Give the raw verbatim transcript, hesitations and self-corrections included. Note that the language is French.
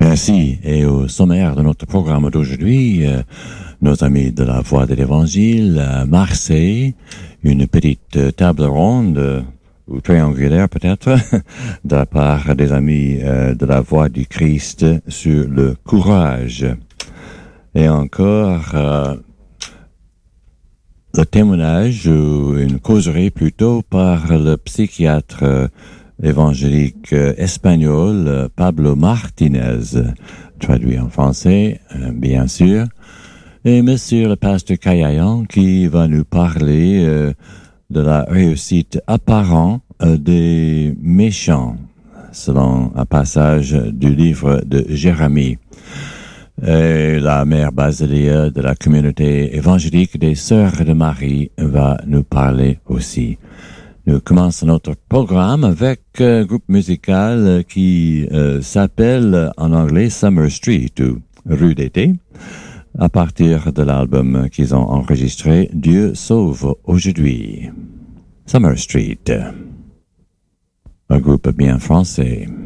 Merci. Et au sommaire de notre programme d'aujourd'hui, euh, nos amis de la Voix de l'Évangile à Marseille, une petite table ronde, euh, ou triangulaire peut-être, de la part des amis euh, de la Voix du Christ sur le courage. Et encore, euh, le témoignage ou une causerie plutôt par le psychiatre euh, évangélique euh, espagnol euh, Pablo Martinez, traduit en français, euh, bien sûr, et monsieur le pasteur Kayayan qui va nous parler euh, de la réussite apparente euh, des méchants, selon un passage du livre de Jérémie. Et la mère Basilia de la communauté évangélique des Sœurs de Marie va nous parler aussi. Nous commençons notre programme avec un groupe musical qui euh, s'appelle en anglais Summer Street ou Rue d'été, à partir de l'album qu'ils ont enregistré Dieu sauve aujourd'hui. Summer Street, un groupe bien français.